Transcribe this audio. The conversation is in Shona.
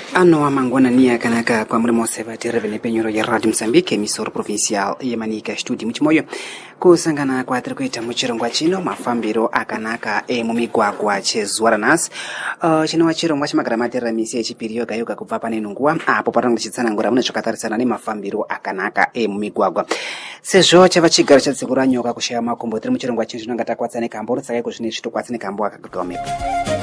Ano amangona nia kanaka kwa mremo sevati revene penyoro ya Radio Msambike emisoro provincial yemanika studio muchimoyo kusangana kwa trikuita muchirongwa chino mafambiro akanaka mumigwagwa chezwaranas chino wachirongwa chimagaramatira misi echipiriyo gayoga kubva pane nunguwa apo patanga chitsanangura mune zvakatarisana nemafambiro akanaka mumigwagwa sezvo chava chigaro cha tsiku ranyoka kushaya makombo tiri muchirongwa chino chinonga takwatsane kambo rutsake kuzvine zvitokwatsane kambo akagomeka